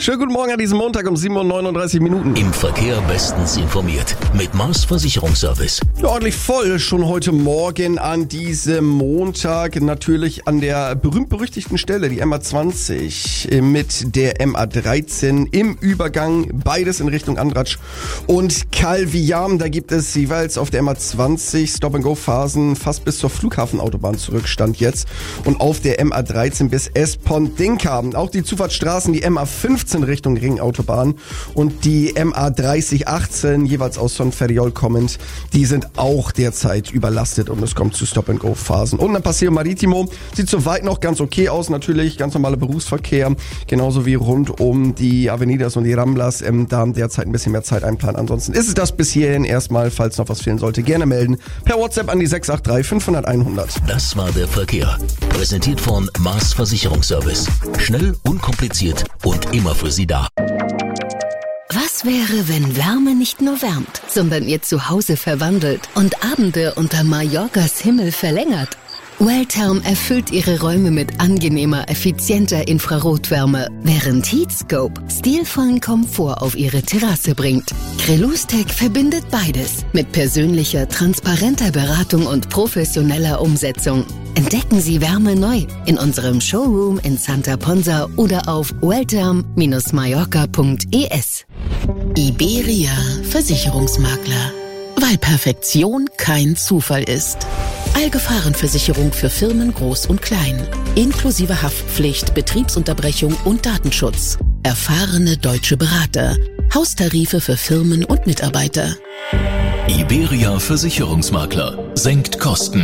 Schönen guten Morgen an diesem Montag um 7:39 Uhr. Im Verkehr bestens informiert mit Mars Versicherungsservice. Ja, ordentlich voll schon heute Morgen an diesem Montag. Natürlich an der berühmt-berüchtigten Stelle, die MA20 mit der MA13 im Übergang. Beides in Richtung Andratsch und Calviam. Da gibt es jeweils auf der MA20 Stop-and-Go-Phasen fast bis zur Flughafenautobahn Stand jetzt. Und auf der MA13 bis Espondinka. Auch die Zufahrtsstraßen, die MA15 Richtung Ringautobahn und die MA3018 jeweils aus Son Ferriol kommend, die sind auch derzeit überlastet und es kommt zu Stop-and-Go-Phasen. Und dann Paseo Maritimo sieht soweit noch ganz okay aus, natürlich ganz normaler Berufsverkehr, genauso wie rund um die Avenidas und die Ramblas, da haben derzeit ein bisschen mehr Zeit einplanen. Ansonsten ist es das bis hierhin erstmal, falls noch was fehlen sollte, gerne melden per WhatsApp an die 683 500 100. Das war der Verkehr. Präsentiert von Mars Versicherungsservice. Schnell, unkompliziert und immer für Sie da. Was wäre, wenn Wärme nicht nur wärmt, sondern ihr Zuhause verwandelt und Abende unter Mallorcas Himmel verlängert? Welltherm erfüllt ihre Räume mit angenehmer, effizienter Infrarotwärme, während Heatscope stilvollen Komfort auf ihre Terrasse bringt. Crelustec verbindet beides mit persönlicher, transparenter Beratung und professioneller Umsetzung. Entdecken Sie Wärme neu in unserem Showroom in Santa Ponsa oder auf welltherm-mallorca.es. Iberia Versicherungsmakler. Weil Perfektion kein Zufall ist. Allgefahrenversicherung für Firmen groß und klein. Inklusive Haftpflicht, Betriebsunterbrechung und Datenschutz. Erfahrene deutsche Berater. Haustarife für Firmen und Mitarbeiter. Iberia Versicherungsmakler senkt Kosten.